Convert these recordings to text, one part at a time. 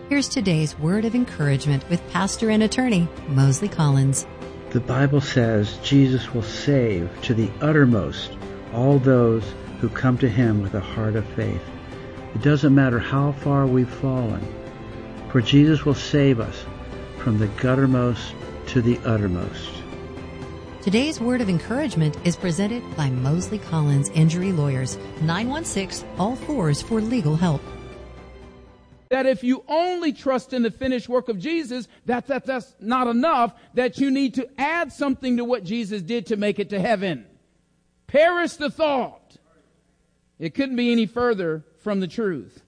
Here's today's word of encouragement with pastor and attorney Mosley Collins. The Bible says Jesus will save to the uttermost all those who come to him with a heart of faith. It doesn't matter how far we've fallen, for Jesus will save us from the guttermost to the uttermost. Today's word of encouragement is presented by Mosley Collins Injury Lawyers, 916-ALL-4s for legal help. That if you only trust in the finished work of Jesus, that's not enough, that you need to add something to what Jesus did to make it to heaven. Perish the thought. It couldn't be any further from the truth.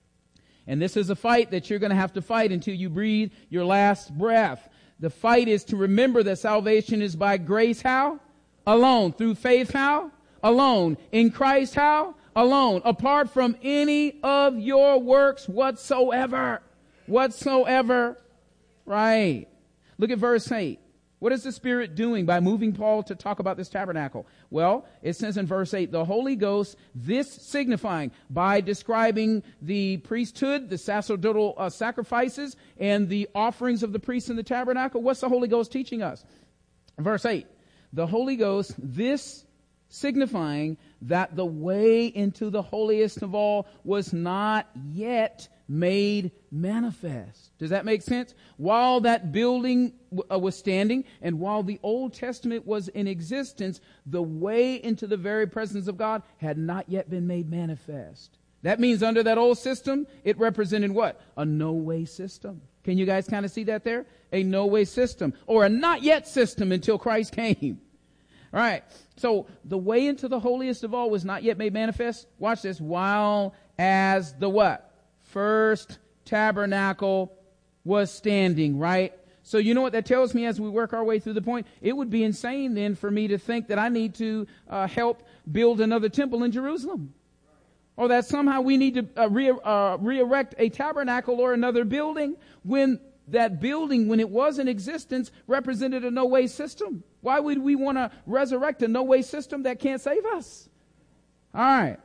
And this is a fight that you're going to have to fight until you breathe your last breath. The fight is to remember that salvation is by grace, how? Alone. Through faith, how? Alone. In Christ, how? Alone. Apart from any of your works whatsoever. Whatsoever. Right. Look at verse 8. What is the Spirit doing by moving Paul to talk about this tabernacle? Well, it says in verse 8, the Holy Ghost, this signifying, by describing the priesthood, the sacerdotal sacrifices, and the offerings of the priests in the tabernacle. What's the Holy Ghost teaching us? Verse 8, the Holy Ghost, this signifying that the way into the holiest of all was not yet made manifest. Does that make sense? While that building was standing and while the Old Testament was in existence, the way into the very presence of God had not yet been made manifest. That means under that old system, it represented what? A no-way system. Can you guys kind of see that there? A no-way system, or a not yet system until Christ came. All right. So the way into the holiest of all was not yet made manifest. Watch this. While as the what? First tabernacle was standing, right? So you know what that tells me as we work our way through the point? It would be insane then for me to think that I need to help build another temple in Jerusalem. Or that somehow we need to re-erect a tabernacle or another building when that building, when it was in existence, represented a no-way system. Why would we want to resurrect a no-way system that can't save us? All right.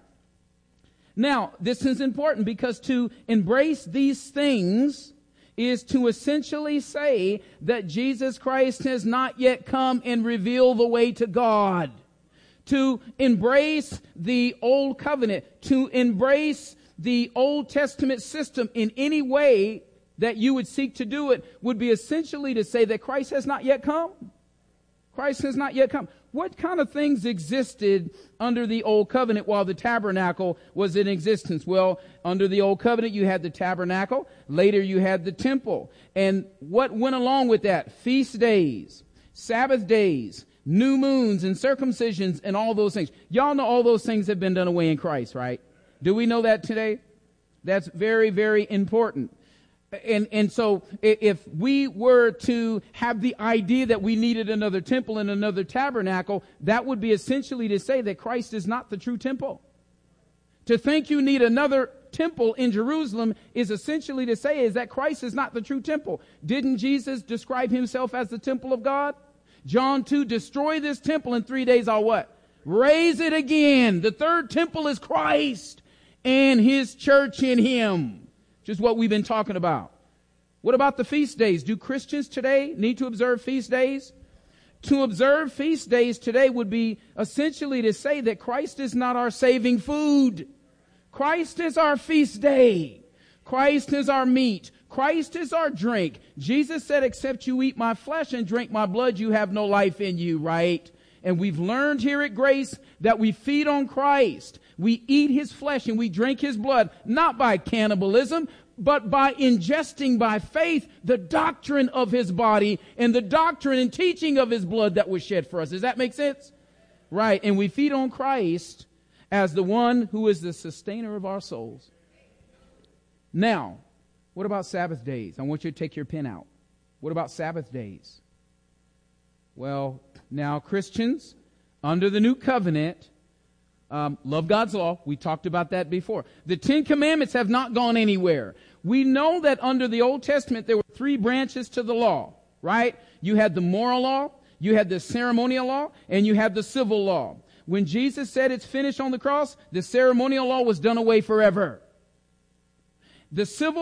Now, this is important because to embrace these things is to essentially say that Jesus Christ has not yet come and revealed the way to God. To embrace the old covenant, to embrace the Old Testament system in any way that you would seek to do it would be essentially to say that Christ has not yet come. Christ has not yet come. What kind of things existed under the old covenant while the tabernacle was in existence? Well, under the old covenant, you had the tabernacle. Later, you had the temple. And what went along with that? Feast days, Sabbath days, new moons and circumcisions and all those things. Y'all know all those things have been done away in Christ, right? Do we know that today? That's very, very important. And so if we were to have the idea that we needed another temple and another tabernacle, that would be essentially to say that Christ is not the true temple. To think you need another temple in Jerusalem is essentially to say is that Christ is not the true temple. Didn't Jesus describe himself as the temple of God? John 2, destroy this temple in 3 days, I'll what? Raise it again. The third temple is Christ and his church in him. Just what we've been talking about. What about the feast days? Do Christians today need to observe feast days? To observe feast days today would be essentially to say that Christ is not our saving food. Christ is our feast day. Christ is our meat. Christ is our drink. Jesus said, except you eat my flesh and drink my blood, you have no life in you, right? And we've learned here at Grace that we feed on Christ. We eat his flesh and we drink his blood, not by cannibalism, but by ingesting by faith the doctrine of his body and the doctrine and teaching of his blood that was shed for us. Does that make sense? Right. And we feed on Christ as the one who is the sustainer of our souls. Now, what about Sabbath days? I want you to take your pen out. What about Sabbath days? Well, now Christians under the new covenant love God's law. We talked about that before. The 10 Commandments have not gone anywhere. We know that under the Old Testament there were 3 branches to the law, right? You had the moral law, you had the ceremonial law, and you had the civil law. When Jesus said it's finished on the cross, the ceremonial law was done away forever. The civil